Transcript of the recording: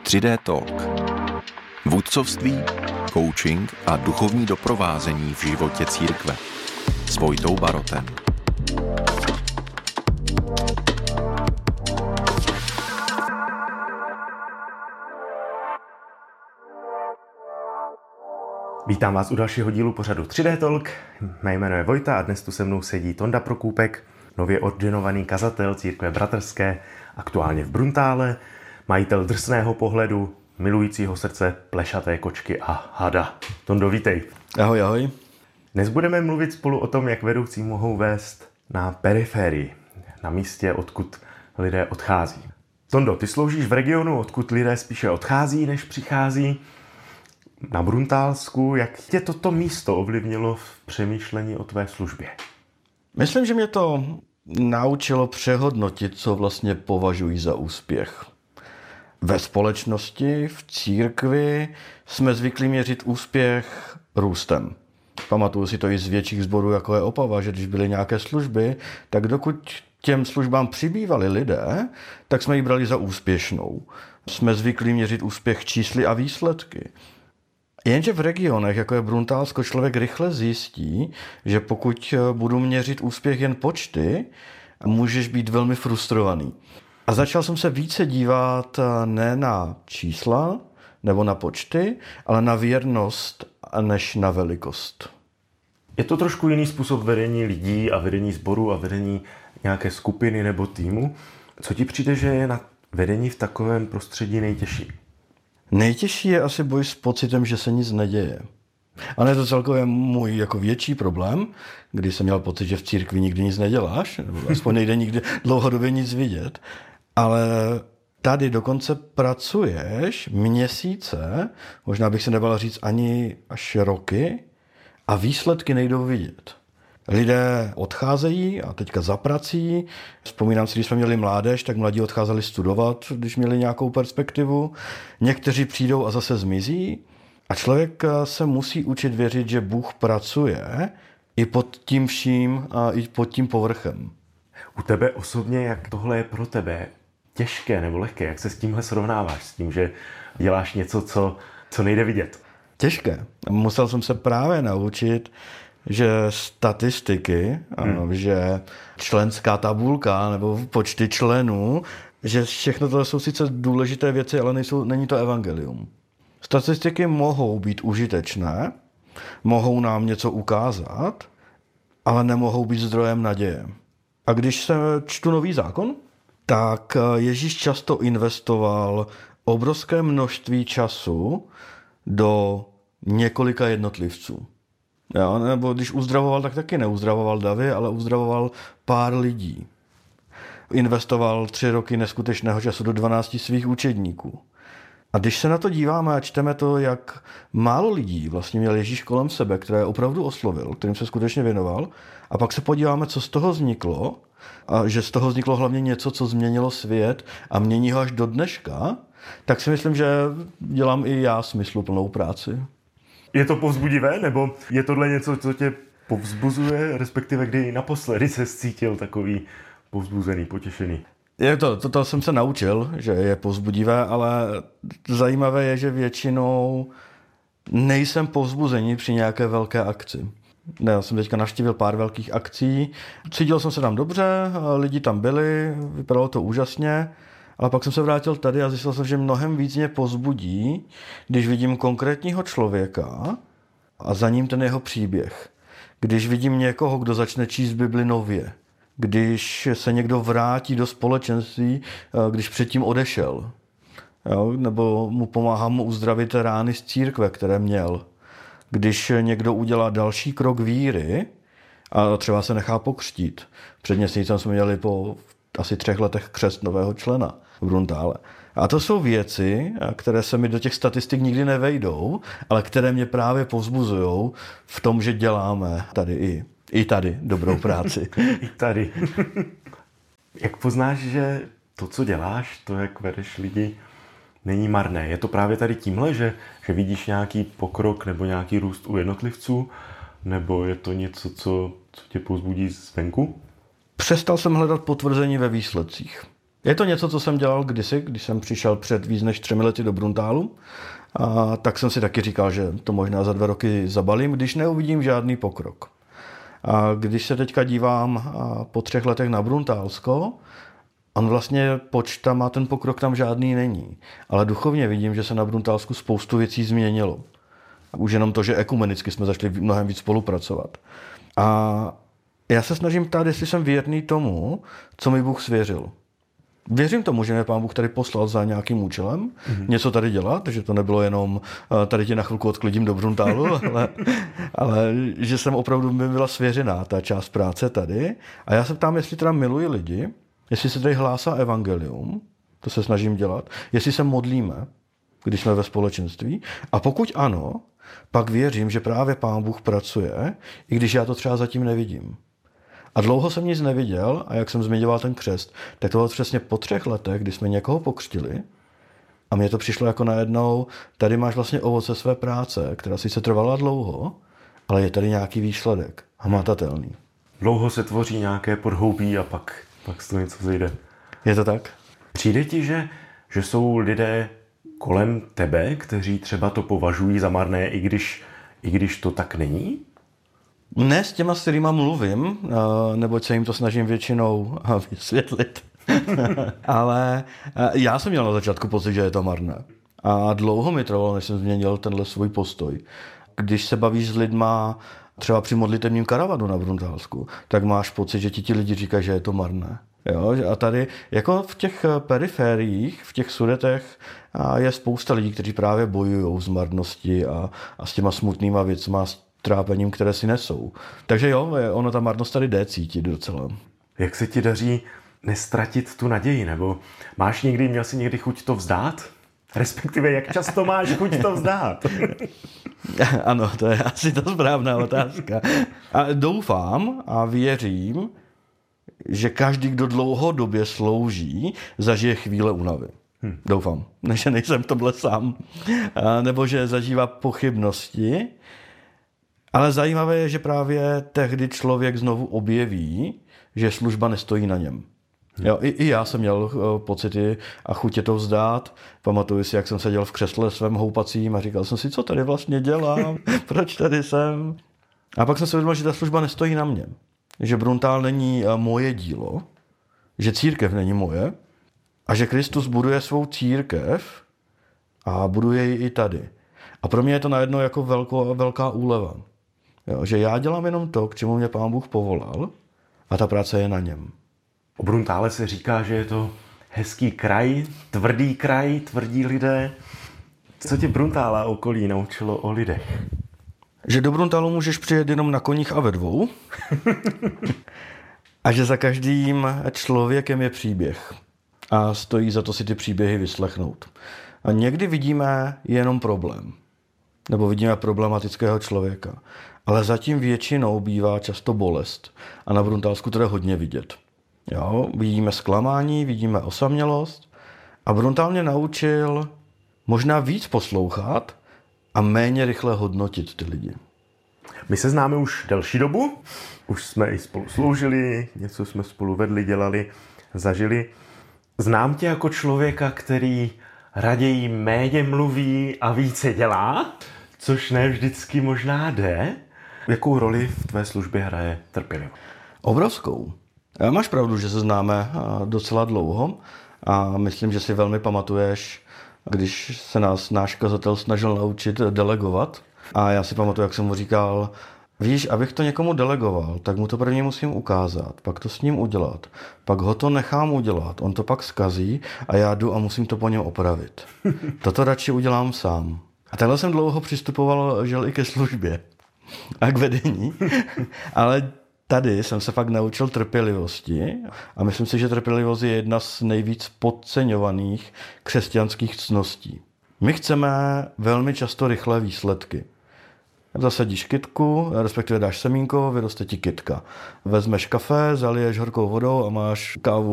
3D Talk. Vůdcovství, coaching a duchovní doprovázení v životě církve. S Vojtou Barotem. Vítám vás u dalšího dílu pořadu 3D Talk. Mé jméno je Vojta a dnes tu se mnou sedí Tonda Prokůpek, nově ordinovaný kazatel církve bratrské, aktuálně v Bruntále, majitel drsného pohledu, milujícího srdce, plešaté kočky a hada. Tondo, vítej. Ahoj, ahoj. Dnes budeme mluvit spolu o tom, jak vedoucí mohou vést na periferii, na místě, odkud lidé odchází. Tondo, ty sloužíš v regionu, odkud lidé spíše odchází, než přichází. Na Bruntálsku, jak tě toto místo ovlivnilo v přemýšlení o tvé službě? Myslím, že mě to naučilo přehodnotit, co vlastně považuji za úspěch. Ve společnosti, v církvi jsme zvyklí měřit úspěch růstem. Pamatuju si to i z větších sborů, jako je Opava, že když byly nějaké služby, tak dokud těm službám přibývali lidé, tak jsme ji brali za úspěšnou. Jsme zvyklí měřit úspěch čísly a výsledky. Jenže v regionech, jako je Bruntálsko, člověk rychle zjistí, že pokud budu měřit úspěch jen počty, můžeš být velmi frustrovaný. A začal jsem se více dívat ne na čísla nebo na počty, ale na věrnost než na velikost. Je to trošku jiný způsob vedení lidí a vedení sboru a vedení nějaké skupiny nebo týmu. Co ti přijde, že je na vedení v takovém prostředí nejtěžší? Nejtěžší je asi boj s pocitem, že se nic neděje. A je to celkově můj jako větší problém, když jsem měl pocit, že v církvi nikdy nic neděláš, nebo aspoň nejde nikdy dlouhodobě nic vidět. Ale tady dokonce pracuješ měsíce, možná bych se nebal říct ani až roky, a výsledky nejdou vidět. Lidé odcházejí a teďka za prací. Vzpomínám si, když jsme měli mládež, tak mladí odcházeli studovat, když měli nějakou perspektivu. Někteří přijdou a zase zmizí. A člověk se musí učit věřit, že Bůh pracuje i pod tím vším a i pod tím povrchem. U tebe osobně, jak tohle je pro tebe těžké nebo lehké? Jak se s tímhle srovnáváš? S tím, že děláš něco, co nejde vidět? Těžké. Musel jsem se právě naučit, že statistiky, že členská tabulka nebo počty členů, že všechno to jsou sice důležité věci, ale není to evangelium. Statistiky mohou být užitečné, mohou nám něco ukázat, ale nemohou být zdrojem naděje. A když se čtu Nový zákon, tak Ježíš často investoval obrovské množství času do několika jednotlivců. Jo, nebo když uzdravoval, tak taky neuzdravoval davy, ale uzdravoval pár lidí. Investoval 3 roky neskutečného času do 12 svých učedníků. A když se na to díváme a čteme to, jak málo lidí vlastně měl Ježíš kolem sebe, které opravdu oslovil, kterým se skutečně věnoval, a pak se podíváme, co z toho vzniklo, a že z toho vzniklo hlavně něco, co změnilo svět a mění ho až do dneška, tak si myslím, že dělám i já smysluplnou práci. Je to povzbudivé, nebo je tohle něco, co tě povzbuzuje, respektive kdy naposledy se cítil takový povzbuzený, potěšený? To jsem se naučil, že je povzbudivé, ale zajímavé je, že většinou nejsem povzbuzený při nějaké velké akci. Já jsem teďka navštívil pár velkých akcí, cítil jsem se tam dobře, lidi tam byli, vypadalo to úžasně, ale pak jsem se vrátil tady a zjistil jsem, že mnohem víc mě povzbudí, když vidím konkrétního člověka a za ním ten jeho příběh. Když vidím někoho, kdo začne číst Bibli nově. Když se někdo vrátí do společenství, když předtím odešel. Jo? Nebo mu pomáhám uzdravit rány z církve, které měl. Když někdo udělá další krok víry a třeba se nechá pokřtít. Před měsícem jsme měli po asi 3 letech křest nového člena v Bruntále. A to jsou věci, které se mi do těch statistik nikdy nevejdou, ale které mě právě povzbuzují v tom, že děláme tady i tady dobrou práci. I tady. Jak poznáš, že to, co děláš, to, jak vedeš lidi, není marné? Je to právě tady tímhle, že vidíš nějaký pokrok nebo nějaký růst u jednotlivců? Nebo je to něco, co tě povzbudí zvenku? Přestal jsem hledat potvrzení ve výsledcích. Je to něco, co jsem dělal kdysi, když jsem přišel před víc než 3 lety do Bruntálu. A tak jsem si taky říkal, že to možná za 2 roky zabalím, když neuvidím žádný pokrok. A když se teďka dívám po 3 letech na Bruntálsko, on vlastně počtama ten pokrok tam žádný není. Ale duchovně vidím, že se na Bruntálsku spoustu věcí změnilo. Už jenom to, že ekumenicky jsme začali mnohem víc spolupracovat. A já se snažím ptát, jestli jsem věrný tomu, co mi Bůh svěřil. Věřím tomu, že mě Pán Bůh tady poslal za nějakým účelem, něco tady dělat, že to nebylo jenom tady tě na chvilku odklidím do Bruntálu, ale že jsem opravdu mi byla svěřená ta část práce tady. A já se ptám, jestli teda miluji lidi, jestli se tady hlásá evangelium, to se snažím dělat, jestli se modlíme, když jsme ve společenství. A pokud ano, pak věřím, že právě Pán Bůh pracuje, i když já to třeba zatím nevidím. A dlouho jsem nic neviděl a jak jsem zmiňoval ten křest, tak to bylo přesně po 3 letech, kdy jsme někoho pokřtili a mně to přišlo jako najednou, tady máš vlastně ovoce své práce, která sice trvala dlouho, ale je tady nějaký výsledek, hmatatelný. Dlouho se tvoří nějaké podhoubí a pak z toho něco zejde. Je to tak? Přijde ti, že jsou lidé kolem tebe, kteří třeba to považují za marné, i když to tak není? Ne s těma, s kterýma mluvím, neboť se jim to snažím většinou vysvětlit. Ale já jsem měl na začátku pocit, že je to marné. A dlouho mi trvalo, než jsem změnil tenhle svůj postoj. Když se bavíš s lidma třeba při modlitevním karavanu na Bruntálsku, tak máš pocit, že ti lidi říkají, že je to marné. Jo? A tady jako v těch perifériích, v těch Sudetech je spousta lidí, kteří právě bojují s marností a s těma smutnýma věcma, s trápením, které si nesou. Takže jo, ono ta marnost tady jde cítit docela. Jak se ti daří nestratit tu naději? Nebo měl jsi někdy chuť to vzdát? Respektive, jak často máš chuť to vzdát? Ano, to je asi ta správná otázka. A doufám a věřím, že každý, kdo dlouhodobě slouží, zažije chvíle únavy. Doufám, že nejsem v tomhle sám. Nebo že zažívá pochybnosti. Ale zajímavé je, že právě tehdy člověk znovu objeví, že služba nestojí na něm. Jo, i já jsem měl pocity a chutě to vzdát. Pamatuju si, jak jsem seděl v křesle svém houpacím a říkal jsem si, co tady vlastně dělám, proč tady jsem. A pak jsem se uvědomil, že ta služba nestojí na mě. Že Bruntál není moje dílo, že církev není moje a že Kristus buduje svou církev a buduje ji i tady. A pro mě je to najednou jako velká úleva. Jo, že já dělám jenom to, k čemu mě Pán Bůh povolal a ta práce je na něm. O Bruntále se říká, že je to hezký kraj, tvrdí lidé. Co tě Bruntála okolí naučilo o lidech? Že do Bruntálu můžeš přijet jenom na koních a ve 2. A že za každým člověkem je příběh. A stojí za to si ty příběhy vyslechnout. A někdy vidíme jenom problém. Nebo vidíme problematického člověka. Ale zatím většinou bývá často bolest. A na Bruntálsku to je hodně vidět. Jo, vidíme zklamání, vidíme osamělost. A Bruntál mě naučil možná víc poslouchat a méně rychle hodnotit ty lidi. My se známe už delší dobu. Už jsme i spolu sloužili, něco jsme spolu vedli, dělali, zažili. Znám tě jako člověka, který raději méně mluví a více dělá, což ne vždycky možná jde. Jakou roli v tvé službě hraje trpělivost? Obrovskou. Máš pravdu, že se známe docela dlouho a myslím, že si velmi pamatuješ, když se nás náš kazatel snažil naučit delegovat. A já si pamatuju, jak jsem mu říkal, víš, abych to někomu delegoval, tak mu to první musím ukázat, pak to s ním udělat, pak ho to nechám udělat, on to pak zkazí a já jdu a musím to po něm opravit. Toto radši udělám sám. A takhle jsem dlouho přistupoval, žel, i ke službě a k vedení, ale tady jsem se fakt naučil trpělivosti a myslím si, že trpělivost je jedna z nejvíc podceňovaných křesťanských ctností. My chceme velmi často rychlé výsledky. Zasadíš kytku, respektive dáš semínko, vyroste ti kytka. Vezmeš kafe, zaliješ horkou vodou a máš kávu